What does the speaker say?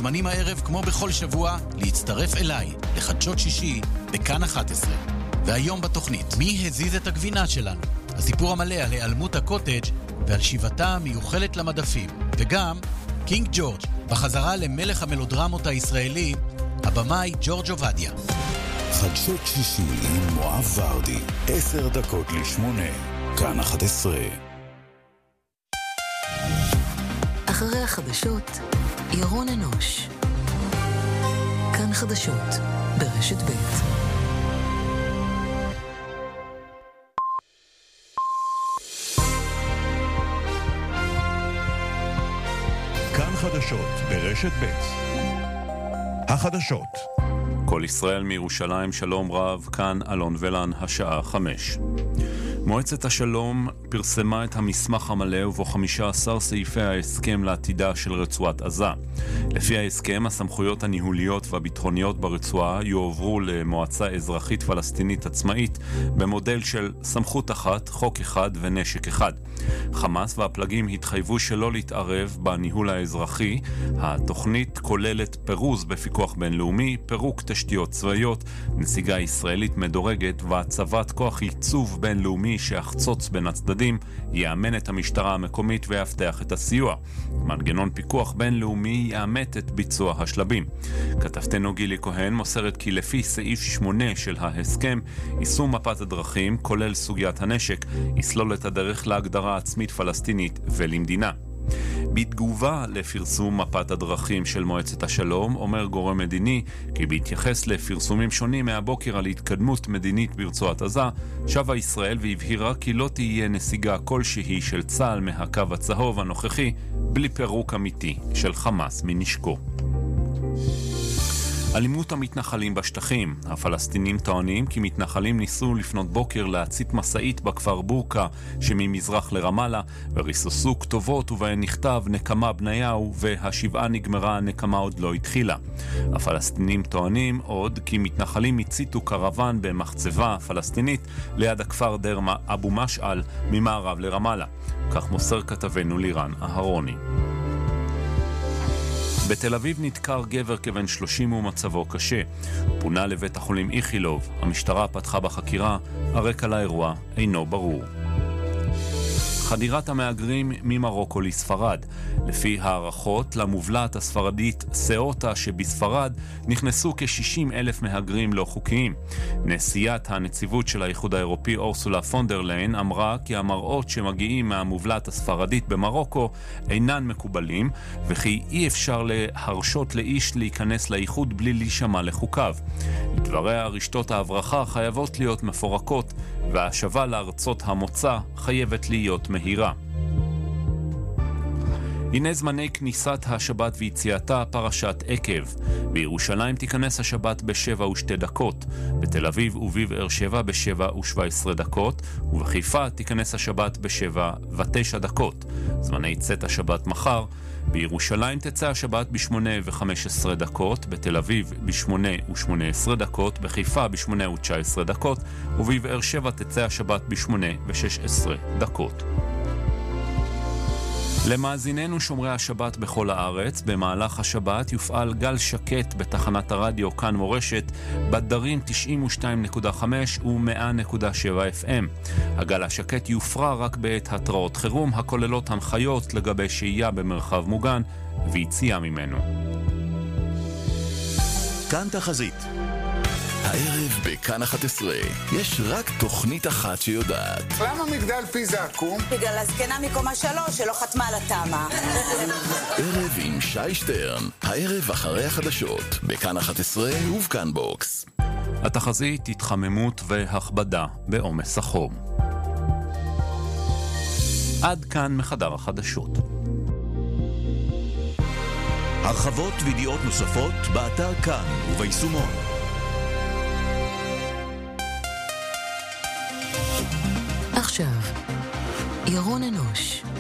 מוזמנים הערב כמו בכל שבוע להצטרף אליי לחדשות שישי בכאן 11. והיום בתוכנית, מי הזיז את הגבינה שלנו? הסיפור המלא על היעלמות הקוטג' ועל שיבתה המיוחלת למדפים. וגם קינג ג'ורג' בחזרה למלך המלודרמות הישראלי, הבמאי ג'ורג' עובדיה. חדשות שישי עם מואב ורדי, 7:50, כאן 11. אחרי החדשות, ירון אנוש. כאן חדשות, ברשת ב'. כאן חדשות, ברשת ב'. החדשות. כל ישראל מירושלים, שלום רב, כאן אלון ולן, השעה 5. מועצת השלום פרסמה את המסמך המלא ובו 15 סעיפי ההסכם לעתידה של רצועת עזה. לפי ההסכם, הסמכויות הניהוליות והביטחוניות ברצועה יועברו למועצה אזרחית פלסטינית עצמאית במודל של סמכות אחת, חוק אחד ונשק אחד. חמאס והפלגים התחייבו שלא להתערב בניהול האזרחי. התוכנית כוללת פירוז בפיקוח בינלאומי, פירוק תשתיות צבאיות, נסיגה ישראלית מדורגת והצבת כוח ייצוב בינלאומי שיחצוץ בין הצדדים, יאמן את המשטרה המקומית ויפתח את הסיוע. מנגנון פיקוח בינלאומי יאמת את ביצוע השלבים. כתבתנו גילי כהן מוסרת כי לפי סעיף 8 של ההסכם, יישום מפת הדרכים, כולל סוגיית הנשק, יסלול את הדרך להגדרה עצמית פלסטינית ולמדינה. בתגובה לפרסום מפת הדרכים של מועצת השלום, אומר גורם מדיני כי בהתייחס לפרסומים שונים מהבוקר על התקדמות מדינית ברצועת עזה, שבה ישראל והבהירה כי לא תהיה נסיגה כלשהי של צה"ל מהקו הצהוב הנוכחי בלי פירוק אמיתי של חמאס מנשקו. אלימות המתנחלים בשטחים. הפלסטינים טוענים כי מתנחלים ניסו לפנות בוקר להצית מסעית בכפר בורקה שממזרח לרמאללה וריססו כתובות ובהן נכתב נקמה בניהו והשבעה נגמרה, הנקמה עוד לא התחילה. הפלסטינים טוענים עוד כי מתנחלים הציתו קרוון במחצבה פלסטינית ליד הכפר דיר אבו משעל ממערב לרמאללה. כך מוסר כתבנו לירן אהרוני. בתל אביב נדקר גבר כבן 30 ומצבו קשה. פונה לבית החולים איכילוב. המשטרה פתחה בחקירה, הרקע לאירוע אינו ברור. חדירת המהגרים ממרוקו לספרד. לפי הערכות, למובלעת הספרדית סאוטה שבספרד נכנסו כ-60,000 מהגרים לא חוקיים. נשיאת הנציבות של האיחוד האירופי אורסולה פונדרליין אמרה כי המראות שמגיעים מהמובלעת הספרדית במרוקו אינן מקובלים, וכי אי אפשר להרשות לאיש להיכנס לאיחוד בלי להישמע לחוקיו. לדבריה, רשתות ההברחה חייבות להיות מפורקות, וההשבה לארצות המוצא חייבת להיות מהירה. הנה זמני כניסת השבת ויציאתה, פרשת עקב. בירושלים תיכנס השבת ב7:02, בתל אביב ובבאר שבע ב7:17, ובחיפה תיכנס השבת ב7:09. זמני צאת השבת מחר. בירושלים תצא השבת ב8:15, בתל אביב ב8:18, בחיפה ב8:19, ובבאר שבע תצא השבת ב8:16. למאזיננו שומרי השבת בכל הארץ, במהלך השבת יופעל גל שקט בתחנת הרדיו כאן מורשת, בדרים 92.5 ו100.7 FM. הגל השקט יופרע רק בעת התראות חירום הכוללות הנחיות לגבי שהייה במרחב מוגן ויציאה ממנו. כאן תחזית. הערב בכאן 11 יש רק תוכנית אחת שיודעת. למה מגדל פיזה עקום? בגלל הזקנה מקומה 3 שלא חתמה על התאמה. ערב עם שי שטרן. הערב אחרי החדשות בכאן 11 ובכאן בוקס. התחזית התחממות והכבדה בעומס החום. עד כאן מחדר החדשות. הרחבות וידיעות נוספות באתר כאן וביישומון. עכשיו, ירון אנוש.